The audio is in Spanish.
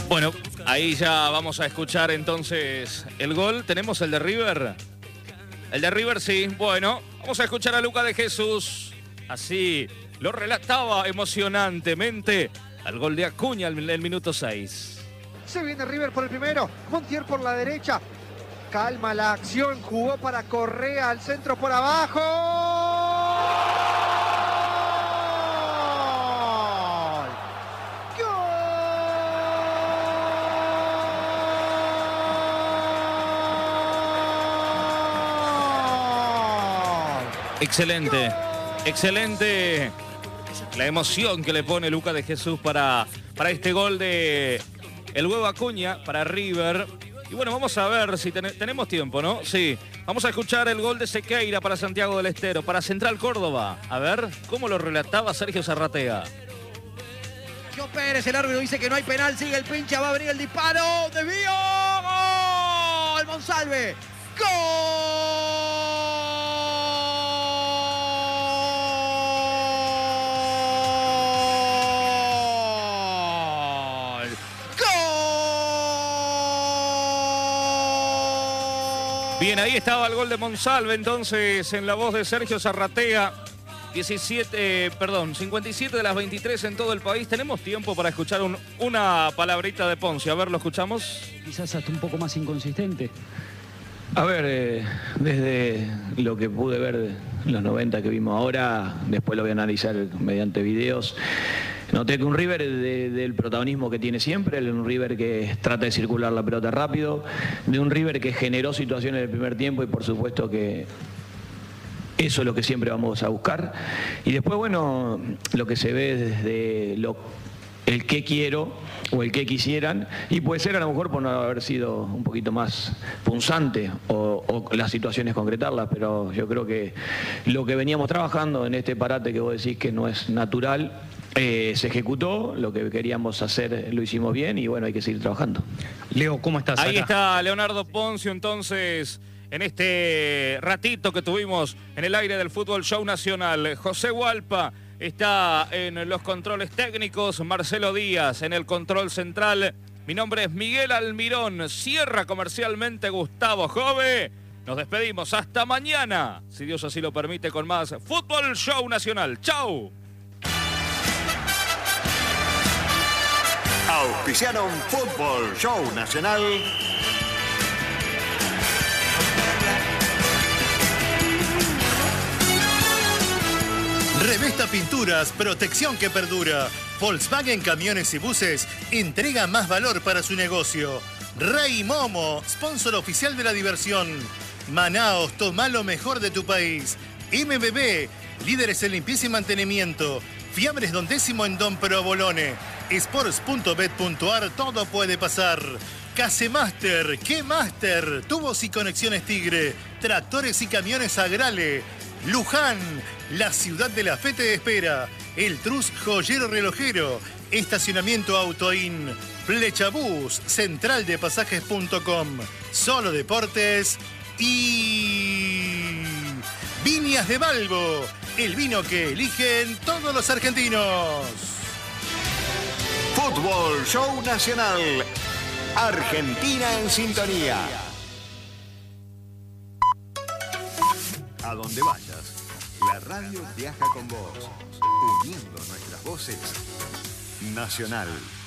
Bueno, ahí ya vamos a escuchar entonces el gol. ¿Tenemos el de River? El de River, sí. Bueno, vamos a escuchar a Luca de Jesús. Así lo relataba emocionantemente al gol de Acuña en el minuto 6. Se viene River por el primero. Montiel por la derecha. Calma la acción. Jugó para Correa al centro por abajo. Excelente, excelente la emoción que le pone Luca de Jesús para este gol de el huevo Acuña para River. Y bueno, vamos a ver si tenemos tiempo, ¿no? Sí, vamos a escuchar el gol de Sequeira para Santiago del Estero, para Central Córdoba. A ver, ¿cómo lo relataba Sergio Zarratea? Sergio Pérez, el árbitro dice que no hay penal, sigue el pincha, va a abrir el disparo, desvío, ¡gol! Monsalve, ¡gol! Bien, ahí estaba el gol de Monsalve, entonces, en la voz de Sergio Zarratea. 57 de las 23 en todo el país. Tenemos tiempo para escuchar una palabrita de Ponce. A ver, ¿lo escuchamos? Quizás hasta un poco más inconsistente. A ver, desde lo que pude ver los 90 que vimos ahora, después lo voy a analizar mediante videos. Noté que un River del protagonismo que tiene siempre, un River que trata de circular la pelota rápido, de un River que generó situaciones en el primer tiempo y por supuesto que eso es lo que siempre vamos a buscar. Y después, bueno, lo que se ve desde el que quiero o el que quisieran, y puede ser a lo mejor por no haber sido un poquito más punzante o las situaciones concretarlas, pero yo creo que lo que veníamos trabajando en este parate que vos decís que no es natural, se ejecutó, lo que queríamos hacer lo hicimos bien y bueno, hay que seguir trabajando. Leo, ¿cómo estás? Ahí acá? está Leonardo Poncio, entonces, en este ratito que tuvimos en el aire del Fútbol Show Nacional. José Hualpa está en los controles técnicos, Marcelo Díaz en el control central. Mi nombre es Miguel Almirón, cierra comercialmente Gustavo Jove. Nos despedimos hasta mañana, si Dios así lo permite, con más Fútbol Show Nacional. ¡Chau! Auspiciaron Fútbol Show Nacional. Revesta Pinturas, protección que perdura. Volkswagen Camiones y Buses entrega más valor para su negocio. Rey Momo, sponsor oficial de la diversión. Manaos, toma lo mejor de tu país. MBB, líderes en limpieza y mantenimiento. Fiambres Don Décimo en Don Provolone. Sports.bet.ar, todo puede pasar. Casemaster, ¿qué Master? Tubos y conexiones Tigre. Tractores y camiones Agrale. Luján, la ciudad de la fe te espera. El Trus Joyero Relojero. Estacionamiento Autoin. Flechabús, centraldepasajes.com. Solo Deportes y Viñas de Balbo, el vino que eligen todos los argentinos. Fútbol Show Nacional. Argentina en sintonía. A donde vayas, la radio viaja con vos, uniendo nuestras voces. Nacional.